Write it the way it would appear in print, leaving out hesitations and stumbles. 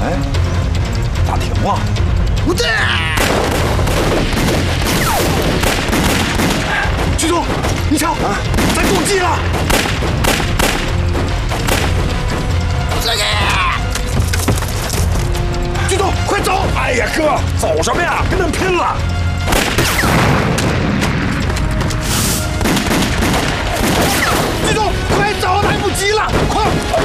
哎，咋停了？ 不对， 剧总，你瞧，咱中计了！ 这个， 剧总，快走！哎呀，哥，走什么呀？跟他们拼了！